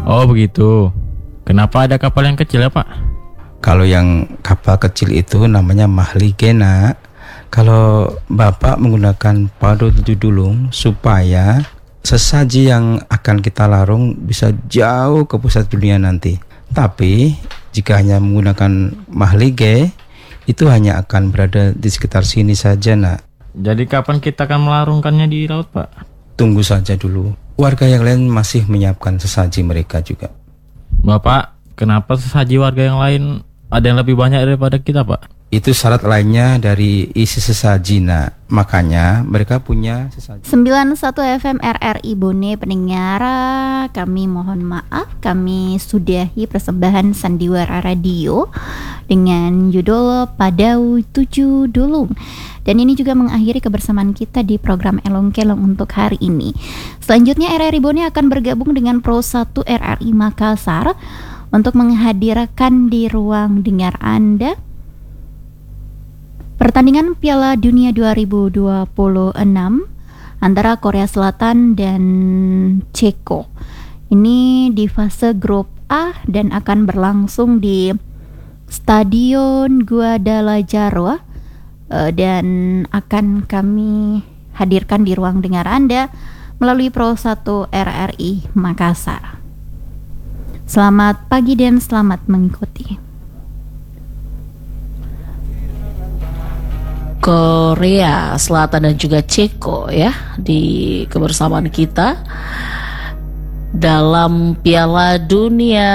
Oh begitu. Kenapa ada kapal yang kecil ya Pak? Kalau yang kapal kecil itu namanya Mahligena. Kalau Bapak menggunakan Pado 7 Dulung supaya sesaji yang akan kita larung bisa jauh ke pusat dunia nanti. Tapi jika hanya menggunakan Mahlige, itu hanya akan berada di sekitar sini saja, Nak. Jadi kapan kita akan melarungkannya di laut Pak? Tunggu saja dulu. Warga yang lain masih menyiapkan sesaji mereka juga. Bapak, kenapa sesaji warga yang lain ada yang lebih banyak daripada kita Pak? Itu syarat lainnya dari isi sesaji, Nak. Makanya mereka punya sesaji. 91 FM RRI Bone pendengar, kami mohon maaf, kami sudahi persembahan Sandiwara Radio dengan judul Padau 7 Dulung. Dan ini juga mengakhiri kebersamaan kita di program Elong Kelong untuk hari ini. Selanjutnya RRI Bone akan bergabung dengan Pro 1 RRI Makassar untuk menghadirkan di ruang dengar Anda pertandingan Piala Dunia 2026 antara Korea Selatan dan Ceko. Ini di fase grup A dan akan berlangsung di Stadion Guadalajara dan akan kami hadirkan di ruang dengar Anda melalui Pro 1 RRI Makassar. Selamat pagi dan selamat mengikuti. Korea Selatan dan juga Ceko ya di kebersamaan kita dalam Piala Dunia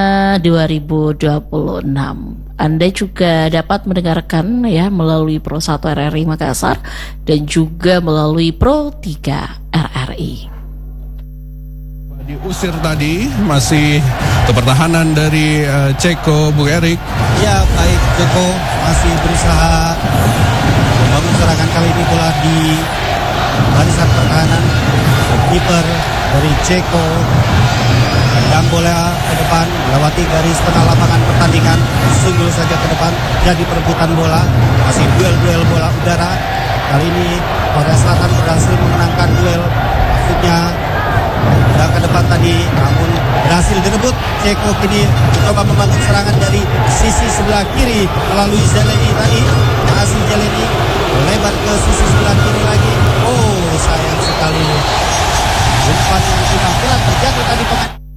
2026. Anda juga dapat mendengarkan ya melalui Pro 1 RRI Makassar dan juga melalui Pro 3 RRI. Diusir tadi masih pertahanan dari Ceko, Bung Erik. Ya baik, Ceko masih berusaha membangun serangan, kali ini bola di barisan pertahanan. Kiper dari Ceko dan bola ke depan melewati garis tengah lapangan pertandingan, sunggul saja ke depan, jadi perebutan bola, masih duel bola udara. Kali ini Korea Selatan berhasil memenangkan duel, maksudnya udah ke depan tadi, namun berhasil direbut. Ceko kini mencoba membangun serangan dari sisi sebelah kiri melalui Zeleny tadi, masih Zeleny lebar ke sisi sebelah kiri lagi. Oh sayang sekali, umpan yang sudah berat terjatuh tadi pemain.